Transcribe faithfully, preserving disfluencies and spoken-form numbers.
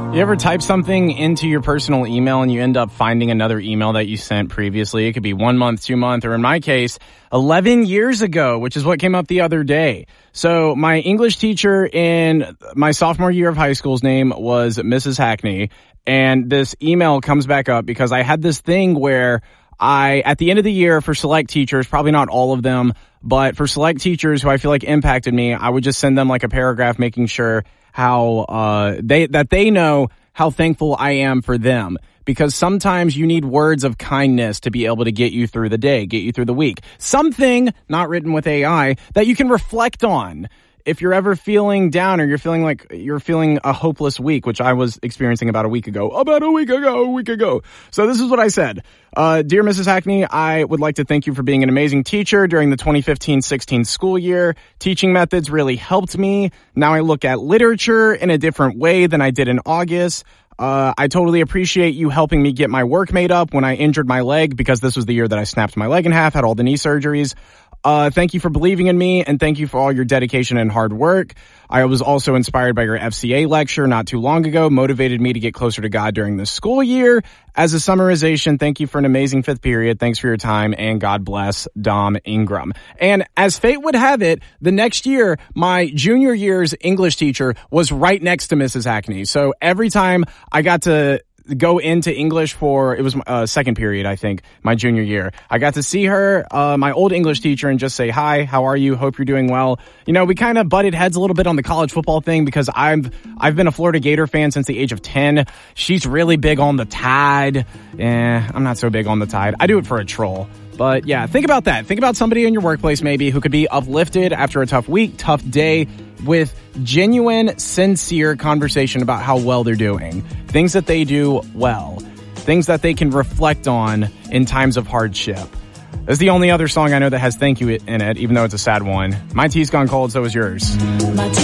You ever type something into your personal email and you end up finding another email that you sent previously? It could be one month, two month, or in my case, eleven years ago, which is what came up the other day. So my English teacher in my sophomore year of high school's name was Missus Hackney. And this email comes back up because I had this thing where I, at the end of the year for select teachers, probably not all of them, but for select teachers who I feel like impacted me, I would just send them like a paragraph making sure how uh they that they know how thankful I am for them, because sometimes you need words of kindness to be able to get you through the day, get you through the week. Something not written with A I that you can reflect on if you're ever feeling down or you're feeling like you're feeling a hopeless week, which I was experiencing about a week ago, about a week ago, a week ago. So this is what I said. Uh, dear Missus Hackney, I would like to thank you for being an amazing teacher during the twenty fifteen sixteen school year. Teaching methods really helped me. Now I look at literature in a different way than I did in August. Uh, I totally appreciate you helping me get my work made up when I injured my leg, because this was the year that I snapped my leg in half, had all the knee surgeries. Uh, thank you for believing in me, and thank you for all your dedication and hard work. I was also inspired by your F C A lecture not too long ago, motivated me to get closer to God during the school year. As a summarization, thank you for an amazing fifth period. Thanks for your time, and God bless, Dom Ingram. And as fate would have it, the next year, my junior year's English teacher was right next to Missus Hackney. So every time I got to go into English for, it was uh, second period, I think, my junior year, I got to see her, uh, my old English teacher, and just say, hi, how are you? Hope you're doing well. You know, we kind of butted heads a little bit on the college football thing because I've, I've been a Florida Gator fan since the age of ten. She's really big on the Tide. Eh, I'm not so big on the Tide. I do it for a troll. But yeah, think about that. Think about somebody in your workplace maybe who could be uplifted after a tough week, tough day, with genuine, sincere conversation about how well they're doing. Things that they do well. Things that they can reflect on in times of hardship. That's the only other song I know that has thank you in it, even though it's a sad one. My tea's gone cold, so is yours.